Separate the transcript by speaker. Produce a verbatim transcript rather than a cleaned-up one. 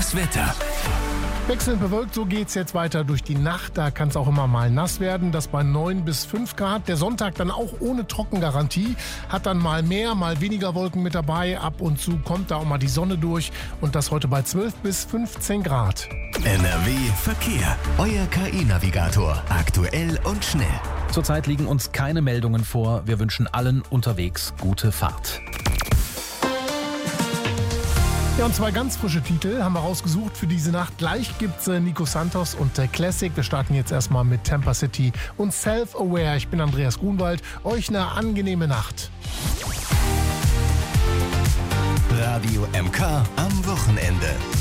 Speaker 1: Das Wetter.
Speaker 2: Wechselnd bewölkt, so geht's jetzt weiter durch die Nacht. Da kann es auch immer mal nass werden. Das bei neun bis fünf Grad. Der Sonntag dann auch ohne Trockengarantie. Hat dann mal mehr, mal weniger Wolken mit dabei. Ab und zu kommt da auch mal die Sonne durch. Und das heute bei zwölf bis fünfzehn Grad.
Speaker 1: N R W Verkehr. Euer K I-Navigator. Aktuell und schnell.
Speaker 3: Zurzeit liegen uns keine Meldungen vor. Wir wünschen allen unterwegs gute Fahrt.
Speaker 2: Ja, und zwei ganz frische Titel haben wir rausgesucht für diese Nacht. Gleich gibt's äh, Nico Santos und äh, Classic. Wir starten jetzt erstmal mit Tampa City und Self-Aware. Ich bin Andreas Grunwald. Euch eine angenehme Nacht.
Speaker 1: Radio M K am Wochenende.